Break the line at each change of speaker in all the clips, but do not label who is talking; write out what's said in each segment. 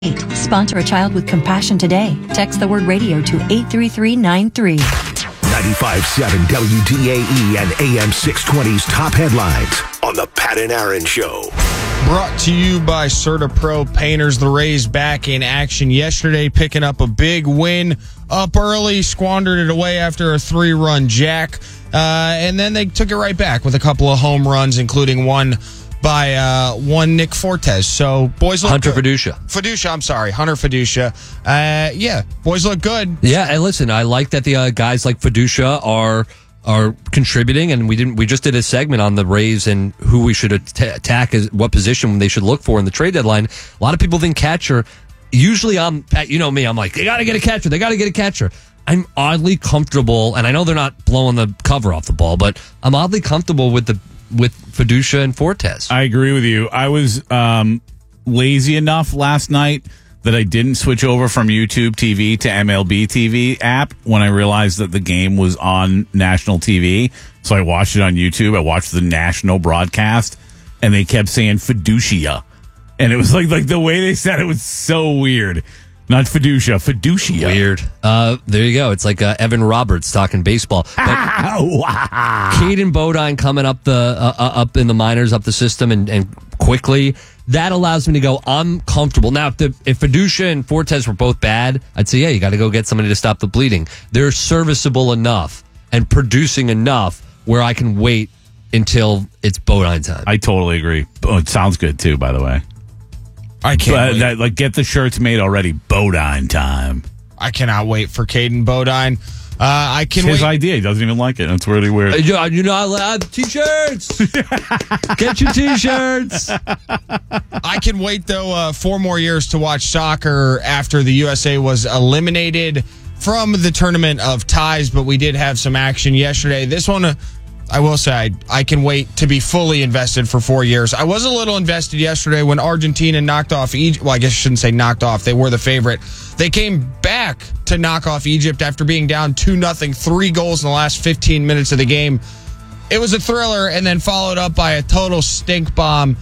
Sponsor a child with compassion today. Text the word radio to 83393.
95.7 WDAE and AM 620's top headlines on the Pat and Aaron Show.
Brought to you by CertaPro Painters. The Rays back in action yesterday, picking up a big win. Up early, squandered it away after a 3-run jack. And then they took it right back with a couple of home runs, including one by Nick Fortes. So boys look
Hunter
good. Hunter Fiducia. Yeah, boys look good.
Yeah, and listen, I like that the guys like Fiducia are contributing, and we just did a segment on the Rays and who we should attack, what position they should look for in the trade deadline. A lot of people think catcher. Usually I'm like, they got to get a catcher. I'm oddly comfortable, and I know they're not blowing the cover off the ball, but I'm oddly comfortable with Fiducia and Fortes.
I agree with you. I was lazy enough last night that I didn't switch over from YouTube TV to MLB TV app when I realized that the game was on national TV. So I watched it on YouTube. I watched the national broadcast, and they kept saying Fiducia. And it was like the way they said it was so weird. Not Fiducia.
Weird. There you go. It's like Evan Roberts talking baseball. Caden Bodine coming up up in the minors, up the system, and quickly. That allows me to go, I'm comfortable. Now, if Fiducia and Fortes were both bad, I'd say, yeah, you got to go get somebody to stop the bleeding. They're serviceable enough and producing enough where I can wait until it's Bodine time.
I totally agree. Oh, it sounds good, too, by the way.
I can't wait.
Get the shirts made already. Bodine time.
I cannot wait for Caden Bodine.
It's his idea. He doesn't even like it. That's really weird.
I T-shirts. Get your T-shirts.
I can wait, though, 4 more years to watch soccer after the USA was eliminated from the tournament of ties, but we did have some action yesterday. This one, I will say, I can wait to be fully invested for 4 years. I was a little invested yesterday when Argentina knocked off Egypt. Well, I guess I shouldn't say knocked off. They were the favorite. They came back to knock off Egypt after being down 2-0, 3 goals in the last 15 minutes of the game. It was a thriller, and then followed up by a total stink bomb.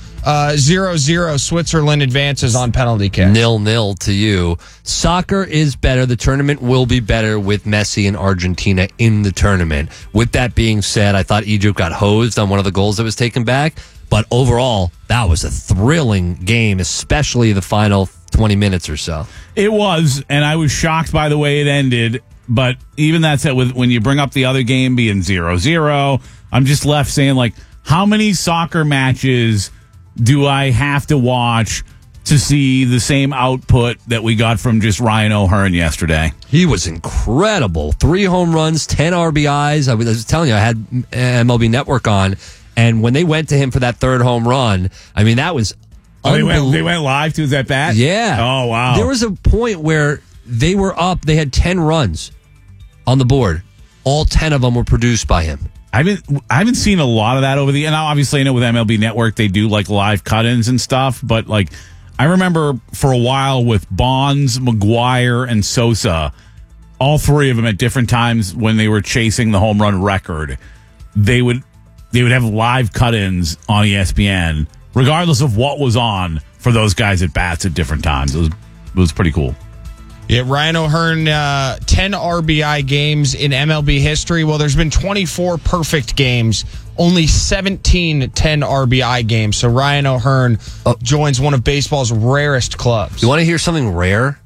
0-0 Switzerland advances on penalty kick.
0-0 to you. Soccer is better. The tournament will be better with Messi and Argentina in the tournament. With that being said, I thought Egypt got hosed on one of the goals that was taken back. But overall, that was a thrilling game, especially the final 20 minutes or so.
It was, and I was shocked by the way it ended. But even that said, when you bring up the other game being 0-0, I'm just left saying, like, how many soccer matches do I have to watch to see the same output that we got from just Ryan O'Hearn yesterday?
He was incredible. 3 home runs, 10 RBIs. I was telling you, I had MLB Network on, and when they went to him for that 3rd home run, I mean, that was unbelievable.
They went live to that bat?
Yeah.
Oh, wow.
There was a point where they were up. They had 10 runs on the board. All 10 of them were produced by him.
I haven't seen a lot of that over and obviously I know with MLB Network they do like live cut-ins and stuff, but like I remember for a while with Bonds, McGuire, and Sosa, all 3 of them at different times when they were chasing the home run record, they would have live cut-ins on ESPN regardless of what was on for those guys at bats at different times. It was pretty cool.
Yeah, Ryan O'Hearn, 10 RBI games in MLB history. Well, there's been 24 perfect games, only 17 10 RBI games. So Ryan O'Hearn joins one of baseball's rarest clubs.
You want to hear something rare?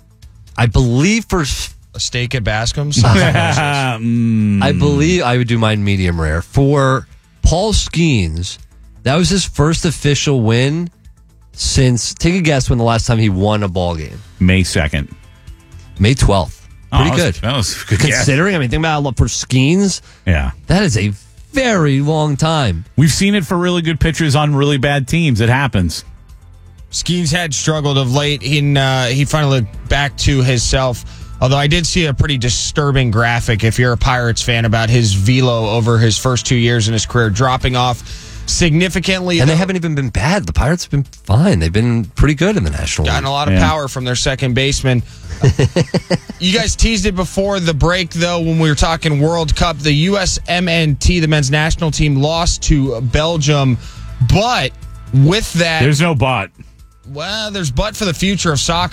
I believe for
a steak at Bascom's?
I believe I would do mine medium rare. For Paul Skeens, that was his first official win since, take a guess when the last time he won a ball game.
May 2nd.
May 12th. Pretty good.
That was good.
Considering, I mean, think about for Skeens.
Yeah.
That is a very long time.
We've seen it for really good pitchers on really bad teams. It happens.
Skeens had struggled of late. He finally looked back to himself. Although I did see a pretty disturbing graphic, if you're a Pirates fan, about his velo over his first 2 years in his career, dropping off significantly.
And they haven't even been bad. The Pirates have been fine. They've been pretty good in the National League.
Gotten a lot of power from their second baseman. You guys teased it before the break, though, when we were talking World Cup. The USMNT, the men's national team, lost to Belgium. But with that...
There's no but.
Well, there's but for the future of soccer.